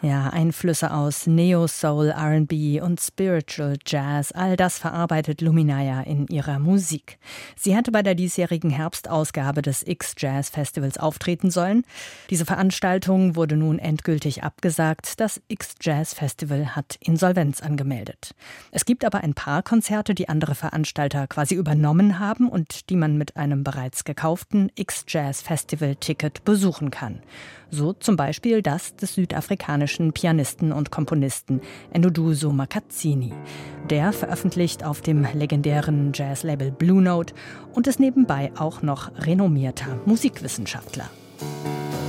Ja, Einflüsse aus Neo Soul, R&B und Spiritual Jazz, all das verarbeitet Luminaya in ihrer Musik. Sie hätte bei der diesjährigen Herbstausgabe des X-Jazz Festivals auftreten sollen. Diese Veranstaltung wurde nun endgültig abgesagt. Das X-Jazz Festival hat Insolvenz angemeldet. Es gibt aber ein paar Konzerte, die andere Veranstalter quasi übernommen haben und die man mit einem bereits gekauften X-Jazz Festival-Ticket besuchen kann. So zum Beispiel das des südafrikanischen Pianisten und Komponisten Enduduzo Makatsini. Der veröffentlicht auf dem legendären Jazzlabel Blue Note und ist nebenbei auch noch renommierter Musikwissenschaftler.